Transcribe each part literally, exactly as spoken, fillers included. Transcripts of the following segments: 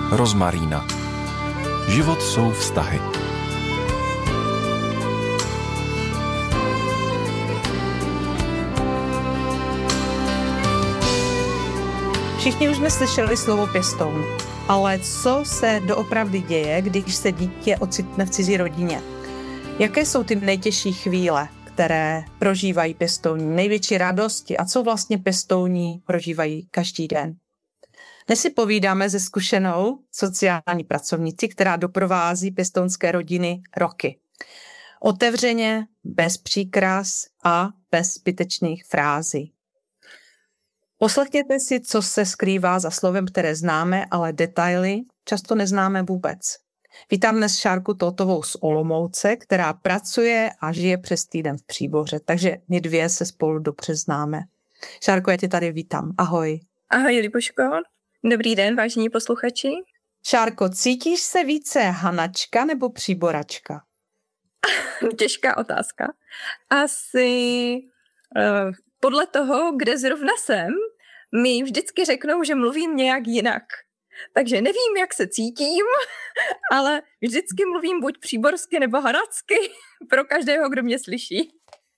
Rozmarína. Život jsou vztahy. Všichni už jsme slyšeli slovo pěstoun, ale co se doopravdy děje, když se dítě ocitne v cizí rodině? Jaké jsou ty nejtěžší chvíle, které prožívají pěstouni, největší radosti a co vlastně pěstouni prožívají každý den? Dnes si povídáme se zkušenou sociální pracovnici, která doprovází pěstounské rodiny roky. Otevřeně, bez příkras a bez zbytečných frází. Poslechněte si, co se skrývá za slovem, které známe, ale detaily často neznáme vůbec. Vítám dnes Šárku Tótovou z Olomouce, která pracuje a žije přes týden v Příboře, takže my dvě se spolu dobře známe. Šárko, já tě tady vítám. Ahoj. Ahoj, Libuško. Dobrý den, vážení posluchači. Šárko, cítíš se více Hanačka nebo Příboračka? Těžká otázka. Asi uh, podle toho, kde zrovna jsem, mi vždycky řeknou, že mluvím nějak jinak. Takže nevím, jak se cítím, ale vždycky mluvím buď příborsky nebo hanacky pro každého, kdo mě slyší.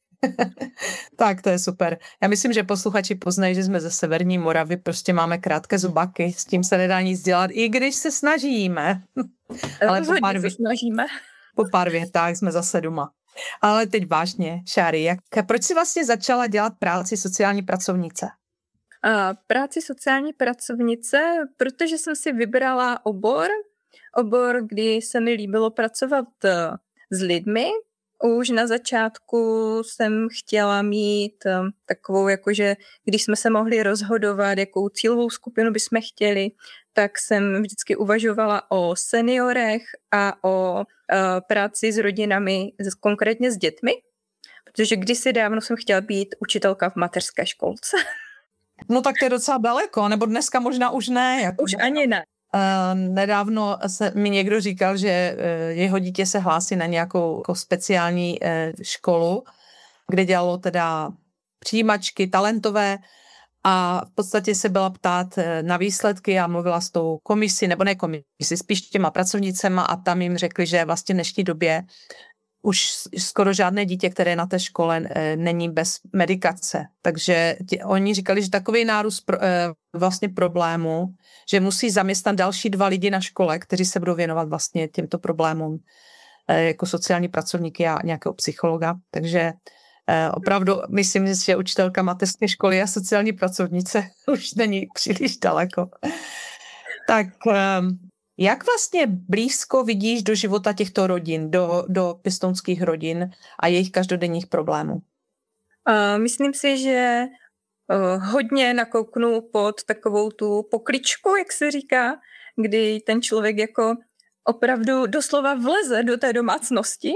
Tak, to je super. Já myslím, že posluchači poznají, že jsme ze severní Moravy, prostě máme krátké zubaky, s tím se nedá nic dělat, i když se snažíme. Ale po pár, se snažíme. po pár větách jsme zase doma. Ale teď vážně, Šáry, jak, proč jsi vlastně začala dělat práci sociální pracovnice? A práci sociální pracovnice, protože jsem si vybrala obor, obor, kdy se mi líbilo pracovat s lidmi. Už na začátku jsem chtěla mít takovou, jakože když jsme se mohli rozhodovat, jakou cílovou skupinu bychom chtěli, tak jsem vždycky uvažovala o seniorech a o uh, práci s rodinami, konkrétně s dětmi, protože kdysi dávno jsem chtěla být učitelka v mateřské školce. No tak to je docela daleko, nebo dneska možná už ne. Jako už ani ne. Uh, nedávno se, mi někdo říkal, že uh, jeho dítě se hlásí na nějakou jako speciální uh, školu, kde dělalo teda přijímačky talentové a v podstatě se byla ptát uh, na výsledky a mluvila s tou komisí, nebo ne komisi, spíš těma pracovnicema a tam jim řekli, že vlastně v dnešní době už skoro žádné dítě, které je na té škole, e, není bez medikace. Takže tě, oni říkali, že takový nárůst pro, e, vlastně problémů, že musí zaměstnat další dva lidi na škole, kteří se budou věnovat vlastně těmto problémům e, jako sociální pracovníky a nějakého psychologa. Takže e, opravdu myslím, že učitelka mateřské školy a sociální pracovnice už není příliš daleko. Tak... E, Jak vlastně blízko vidíš do života těchto rodin, do, do pěstounských rodin a jejich každodenních problémů? Uh, myslím si, že uh, hodně nakouknu pod takovou tu pokličku, jak se říká, kdy ten člověk jako opravdu doslova vleze do té domácnosti,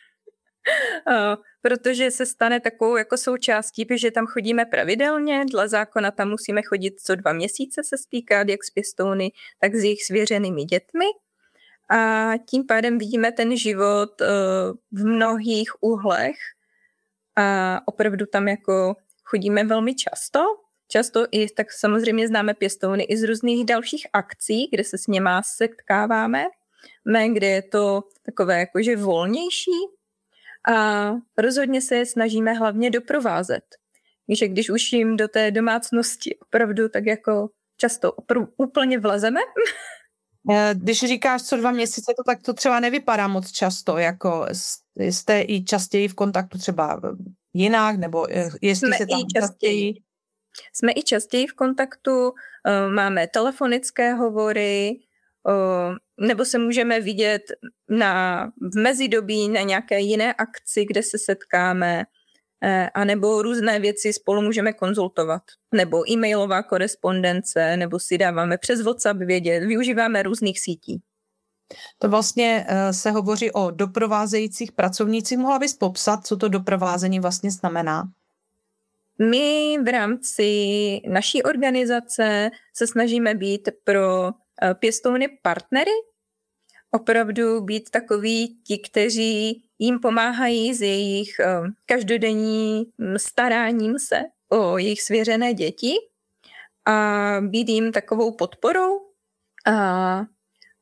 uh, protože se stane takovou jako součástí, že tam chodíme pravidelně, dle zákona tam musíme chodit co dva měsíce se stýkat, jak s pěstouny, tak s jejich svěřenými dětmi. A tím pádem vidíme ten život uh, v mnohých úhlech a opravdu tam jako chodíme velmi často. Často i tak samozřejmě známe pěstouny i z různých dalších akcí, kde se s něma setkáváme, kde je to takové jakože volnější. A rozhodně se je snažíme hlavně doprovázet. Takže když už jim do té domácnosti opravdu tak jako často opr- úplně vlezeme. Když říkáš co dva měsíce, to tak to třeba nevypadá moc často, jako jste i častěji v kontaktu třeba jinak, nebo jestli jsme se tam i častěji. Jsme i častěji v kontaktu, máme telefonické hovory, nebo se můžeme vidět na, v mezidobí na nějaké jiné akci, kde se setkáme, a nebo různé věci spolu můžeme konzultovat, nebo e-mailová korespondence, nebo si dáváme přes WhatsApp vědět, využíváme různých sítí. To vlastně se hovoří o doprovázejících pracovnících. Mohla bys popsat, co to doprovázení vlastně znamená? My v rámci naší organizace se snažíme být pro pěstouny partnery, opravdu být takoví ti, kteří jim pomáhají s jejich každodenním staráním se o jejich svěřené děti a být jim takovou podporou a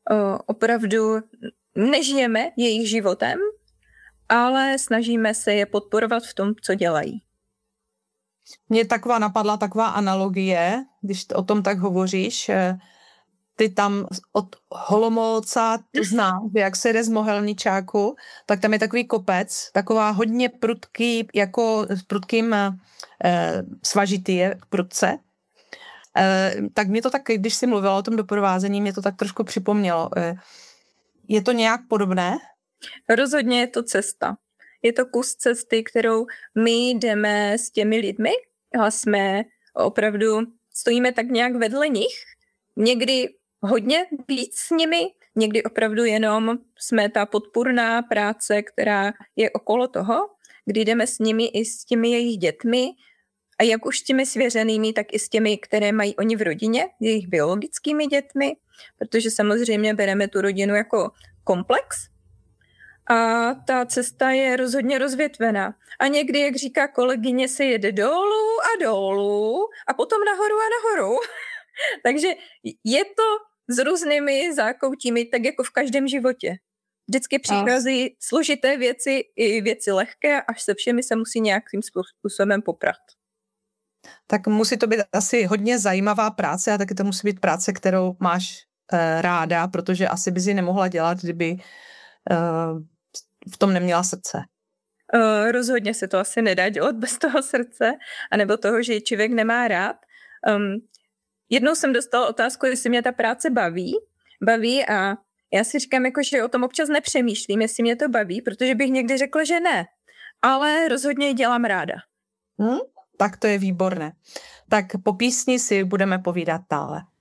opravdu nežijeme jejich životem, ale snažíme se je podporovat v tom, co dělají. Mně taková napadla taková analogie, když o tom tak hovoříš. Ty tam od Holomolca, to znám, jak se jde z Mohelničáku, tak tam je takový kopec, taková hodně prudký, jako s prudkým eh, svažitý je prudce. Eh, tak mě to tak, když jsi mluvila o tom doprovázení, mě to tak trošku připomnělo. Eh, je to nějak podobné? Rozhodně je to cesta. Je to kus cesty, kterou my jdeme s těmi lidmi a jsme opravdu, stojíme tak nějak vedle nich, někdy hodně víc s nimi, někdy opravdu jenom jsme ta podpůrná práce, která je okolo toho, kdy jdeme s nimi i s těmi jejich dětmi a jak už s těmi svěřenými, tak i s těmi, které mají oni v rodině, jejich biologickými dětmi, protože samozřejmě bereme tu rodinu jako komplex. A ta cesta je rozhodně rozvětvená. A někdy, jak říká kolegyně, se jede dolů a dolů a potom nahoru a nahoru. Takže je to s různými zákoutími, tak jako v každém životě. Vždycky přichází složité věci i věci lehké, až se všemi se musí nějakým způsobem poprat. Tak musí to být asi hodně zajímavá práce a taky to musí být práce, kterou máš uh, ráda, protože asi bys ji nemohla dělat, kdyby uh, v tom neměla srdce. Uh, rozhodně se to asi nedá dělat bez toho srdce, anebo toho, že člověk nemá rád. Um, jednou jsem dostala otázku, jestli mě ta práce baví, baví a já si říkám, jako, že o tom občas nepřemýšlím, jestli mě to baví, protože bych někdy řekla, že ne, ale rozhodně ji dělám ráda. Hmm? Tak to je výborné. Tak po písni si budeme povídat dále.